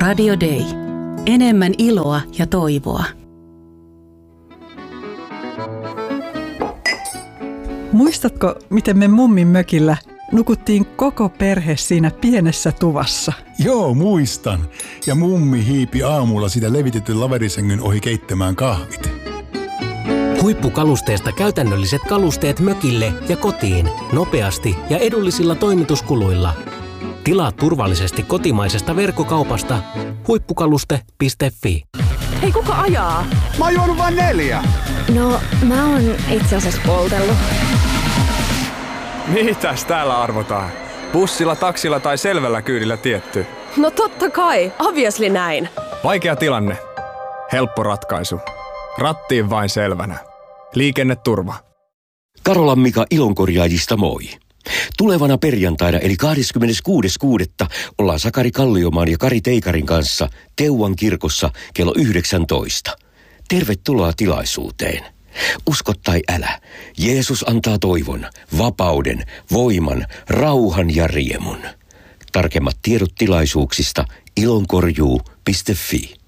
Radio Day. Enemmän iloa ja toivoa. Muistatko, miten me mummin mökillä nukuttiin koko perhe siinä pienessä tuvassa? Joo, muistan. Ja mummi hiipi aamulla sitä levitetyn laverisängyn ohi keittämään kahvit. Huippukalusteesta käytännölliset kalusteet mökille ja kotiin. Nopeasti ja edullisilla toimituskuluilla. Tilaa turvallisesti kotimaisesta verkkokaupasta. Huippukaluste.fi. Hei, kuka ajaa? Mä oon juonut vain 4. No, mä oon itse asiassa poltellut. Mitäs täällä arvotaan? Bussilla, taksilla tai selvällä kyydillä tietty? No totta kai, obviously näin. Vaikea tilanne. Helppo ratkaisu. Rattiin vain selvänä. Liikenneturva. Karolan Mika Ilonkorjaajista moi. Tulevana perjantaina eli 26.6. ollaan Sakari Kalliomaan ja Kari Teikarin kanssa Teuvan kirkossa kello 19. Tervetuloa tilaisuuteen. Usko tai älä, Jeesus antaa toivon, vapauden, voiman, rauhan ja riemun. Tarkemmat tiedot tilaisuuksista ilonkorjuu.fi.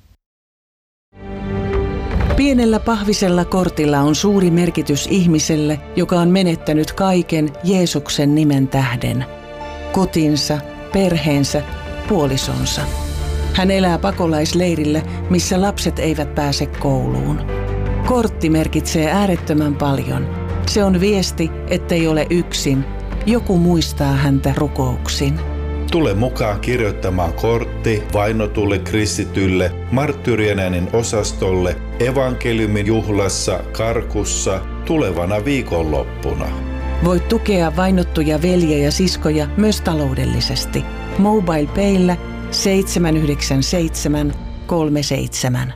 Pienellä pahvisella kortilla on suuri merkitys ihmiselle, joka on menettänyt kaiken Jeesuksen nimen tähden. Kotinsa, perheensä, puolisonsa. Hän elää pakolaisleirillä, missä lapset eivät pääse kouluun. Kortti merkitsee äärettömän paljon. Se on viesti, ettei ole yksin. Joku muistaa häntä rukouksin. Tule mukaan kirjoittamaan kortti vainotulle kristitylle, marttyyrien äänen osastolle, evankeliumin juhlassa, Karkussa, tulevana viikonloppuna. Voit tukea vainottuja veljiä ja siskoja myös taloudellisesti. MobilePayllä 79737.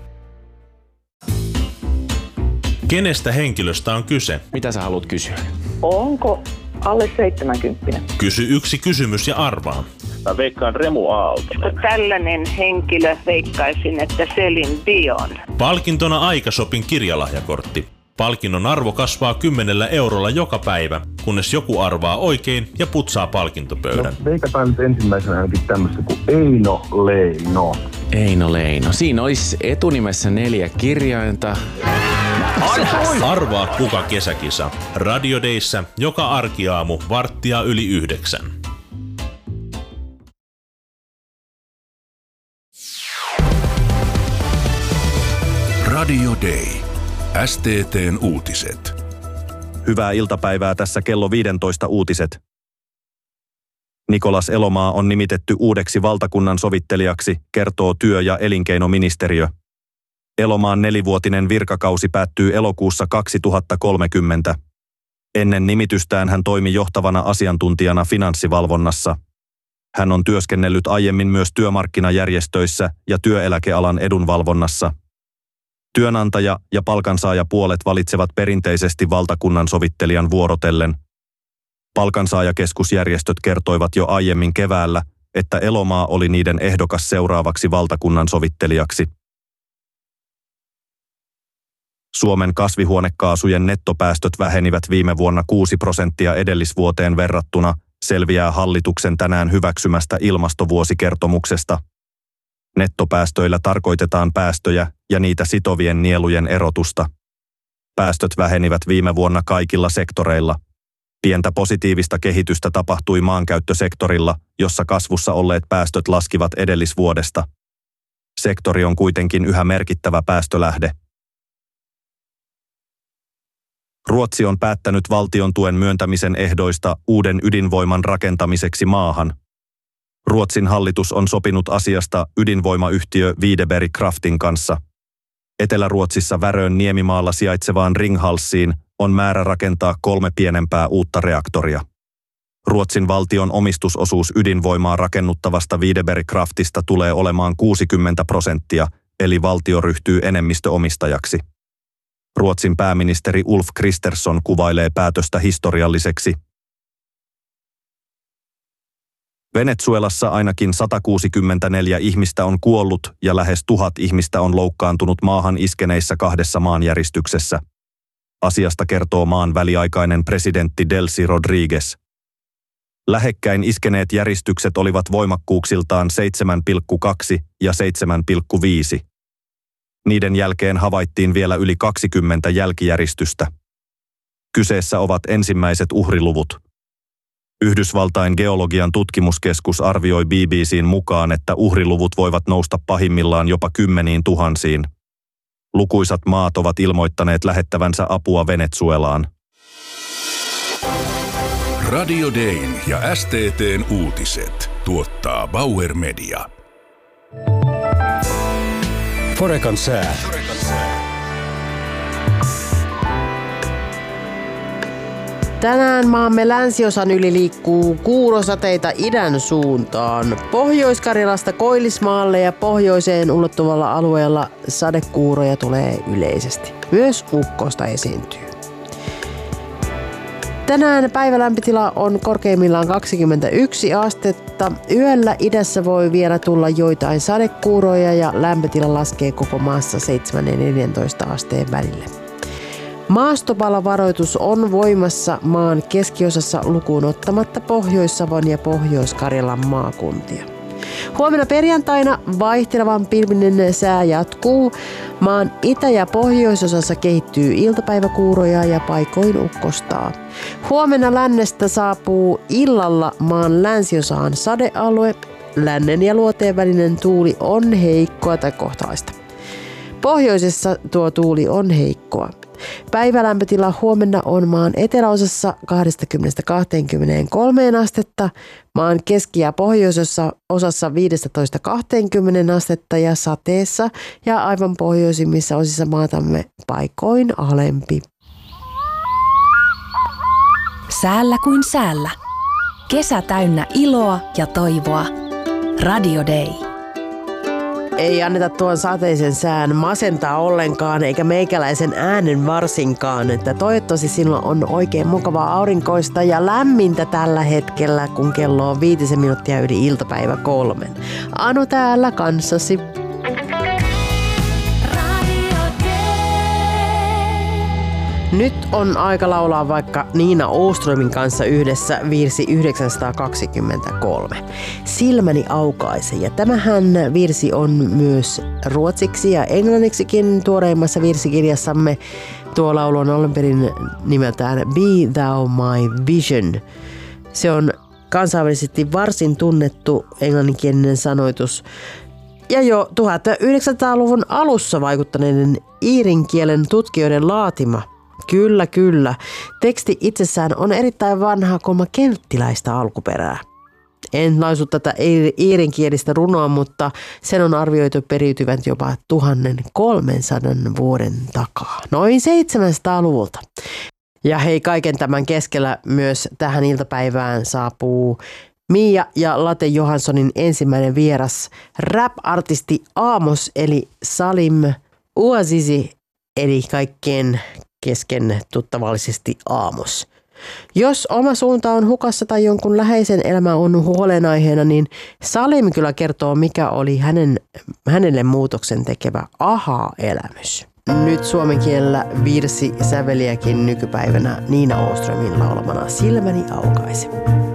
Kenestä henkilöstä on kyse? Mitä sä haluat kysyä? Onko alle 70? Kysy yksi kysymys ja arvaa. Mä veikkaan Remu Aalto. Tällainen henkilö veikkaisin, että Celine Dion. Palkintona Aikashopin kirjalahjakortti. Palkinnon arvo kasvaa 10 eurolla joka päivä, kunnes joku arvaa oikein ja putsaa palkintopöydän. No, veikataan nyt ensimmäisenä ainakin tämmöistä kuin Eino Leino. Eino Leino. Siinä olisi etunimessä 4 kirjainta. Arvaa kuka kesäkisa. Radio Dayssä joka arkiaamu 8:45. Radio Day. STT:n uutiset. Hyvää iltapäivää, tässä kello 15 uutiset. Nikolas Elomaa on nimitetty uudeksi valtakunnan sovittelijaksi, kertoo työ- ja elinkeinoministeriö. Elomaan 4-vuotinen virkakausi päättyy elokuussa 2030. Ennen nimitystään hän toimi johtavana asiantuntijana finanssivalvonnassa. Hän on työskennellyt aiemmin myös työmarkkinajärjestöissä ja työeläkealan edunvalvonnassa. Työnantaja- ja palkansaajapuolet valitsevat perinteisesti valtakunnan sovittelijan vuorotellen. Palkansaajakeskusjärjestöt kertoivat jo aiemmin keväällä, että Elomaa oli niiden ehdokas seuraavaksi valtakunnan sovittelijaksi. Suomen kasvihuonekaasujen nettopäästöt vähenivät viime vuonna 6% edellisvuoteen verrattuna, selviää hallituksen tänään hyväksymästä ilmastovuosikertomuksesta. Nettopäästöillä tarkoitetaan päästöjä ja niitä sitovien nielujen erotusta. Päästöt vähenivät viime vuonna kaikilla sektoreilla. Pientä positiivista kehitystä tapahtui maankäyttösektorilla, jossa kasvussa olleet päästöt laskivat edellisvuodesta. Sektori on kuitenkin yhä merkittävä päästölähde. Ruotsi on päättänyt valtion tuen myöntämisen ehdoista uuden ydinvoiman rakentamiseksi maahan. Ruotsin hallitus on sopinut asiasta ydinvoimayhtiö Videberg Kraftin kanssa. Etelä-Ruotsissa Värön niemimaalla sijaitsevaan Ringhalsiin on määrä rakentaa 3 pienempää uutta reaktoria. Ruotsin valtion omistusosuus ydinvoimaa rakennuttavasta Videberg Kraftista tulee olemaan 60%, eli valtio ryhtyy enemmistöomistajaksi. Ruotsin pääministeri Ulf Kristersson kuvailee päätöstä historialliseksi. Venezuelassa ainakin 164 ihmistä on kuollut ja lähes 1000 ihmistä on loukkaantunut maahan iskeneissä 2 maanjäristyksessä. Asiasta kertoo maan väliaikainen presidentti Delcy Rodriguez. Lähekkäin iskeneet järistykset olivat voimakkuuksiltaan 7,2 ja 7,5. Niiden jälkeen havaittiin vielä yli 20 jälkijäristystä. Kyseessä ovat ensimmäiset uhriluvut. Yhdysvaltain geologian tutkimuskeskus arvioi BBC:n mukaan, että uhriluvut voivat nousta pahimmillaan jopa 10 000. Lukuisat maat ovat ilmoittaneet lähettävänsä apua Venezuelaan. Radio Dayn ja STT:n uutiset tuottaa Bauer Media. Forekan sää. Tänään maamme länsiosan yli liikkuu kuurosateita idän suuntaan. Pohjois-Karjalasta Koillismaalle ja pohjoiseen ulottuvalla alueella sadekuuroja tulee yleisesti. Myös ukkosta esiintyy. Tänään päivälämpötila on korkeimmillaan 21 astetta. Yöllä idässä voi vielä tulla joitain sadekuuroja ja lämpötila laskee koko maassa 7 ja 14 asteen välille. Maastopalavaroitus on voimassa maan keskiosassa lukuun ottamatta Pohjois-Savon ja Pohjois-Karjalan maakuntia. Huomenna perjantaina vaihtelevan pilvinen sää jatkuu. Maan itä- ja pohjoisosassa kehittyy iltapäiväkuuroja ja paikoin ukkostaa. Huomenna lännestä saapuu illalla maan länsiosaan sadealue. Lännen ja luoteen välinen tuuli on heikkoa tai kohtalaista. Pohjoisessa tuo tuuli on heikkoa. Päivälämpötila huomenna on maan eteläosassa 20-23 astetta, maan keski- ja pohjoisessa osassa 15-20 astetta ja sateessa ja aivan pohjoisimmissa osissa maatamme paikoin alempi. Säällä kuin säällä. Kesä täynnä iloa ja toivoa. Radio Day. Ei anneta tuon sateisen sään masentaa ollenkaan, eikä meikäläisen äänen varsinkaan, että toivottavasti sinulla on oikein mukavaa aurinkoista ja lämmintä tällä hetkellä, kun kello on 5 minuuttia yli iltapäivä 3. Anu täällä kanssasi. Nyt on aika laulaa vaikka Nina Åströmin kanssa yhdessä virsi 923. Silmäni aukaise. Ja tämähän virsi on myös ruotsiksi ja englanniksikin tuoreimmassa virsikirjassamme. Tuo laulu on alun perin nimeltään Be Thou My Vision. Se on kansainvälisesti varsin tunnettu englanninkielinen sanoitus. Ja jo 1900-luvun alussa vaikuttaneiden iirin kielen tutkijoiden laatima. Kyllä, kyllä. Teksti itsessään on erittäin vanhaa kolma kelttiläistä alkuperää. En lausu tätä iirinkielistä runoa, mutta sen on arvioitu periytyvän jopa 1300 vuoden takaa. Noin 700-luvulta. Ja hei, kaiken tämän keskellä myös tähän iltapäivään saapuu Mia ja Late Johanssonin ensimmäinen vieras, rap-artisti Amos eli Salim Ouazizi eli kaikkien kesken tuttavallisesti Amos. Jos oma suunta on hukassa tai jonkun läheisen elämä on huolenaiheena, niin Salim kyllä kertoo, mikä oli hänelle muutoksen tekevä aha-elämys. Nyt suomen kielellä virsi säveliäkin nykypäivänä Nina Åströmin laulamana Silmäni aukaise.